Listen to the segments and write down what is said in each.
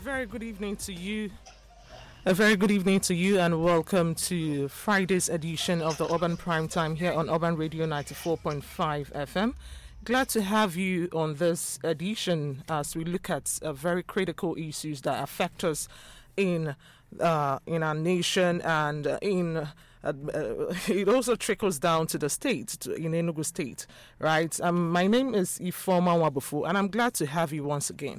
very good evening to you. A very good evening to you, and welcome to Friday's edition of the Urban Prime Time here on Urban Radio 94.5 FM. Glad to have you on this edition as we look at very critical issues that affect us in our nation, and it also trickles down to the state, in Enugu State, right? My name is Ifeoma Nwabufu, and I'm glad to have you once again.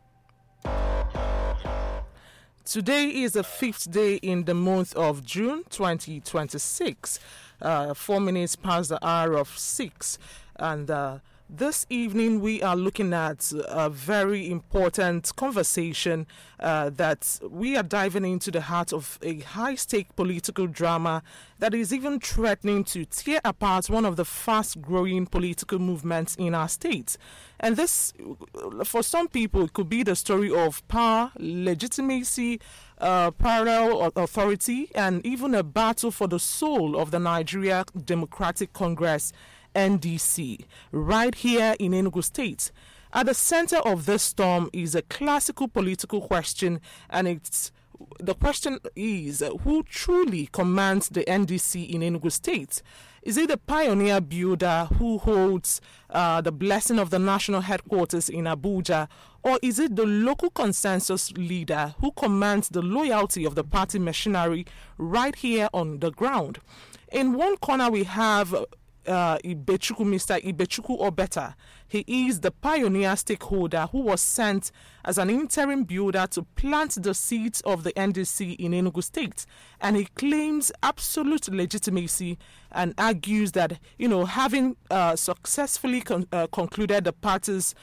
Today is the 5th day in the month of June 2026, 4 minutes past the hour of 6, and this evening we are looking at a very important conversation that we are diving into the heart of a high-stake political drama that is even threatening to tear apart one of the fast-growing political movements in our state. And this, for some people, it could be the story of power, legitimacy, parallel authority, and even a battle for the soul of the Nigeria Democratic Congress, NDC, right here in Enugu State. At the center of this storm is a classical political question, and the question is, who truly commands the NDC in Enugu State? Is it the pioneer builder who holds the blessing of the national headquarters in Abuja, or is it the local consensus leader who commands the loyalty of the party machinery right here on the ground? In one corner we have Mr. Ibechukwu Obeta. He is the pioneer stakeholder who was sent as an interim builder to plant the seeds of the NDC in Enugu State, and he claims absolute legitimacy and argues that, having successfully concluded the party's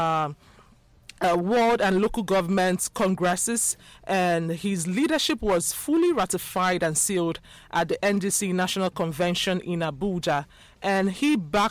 ward and local government congresses, and his leadership was fully ratified and sealed at the NDC National Convention in Abuja, and he backed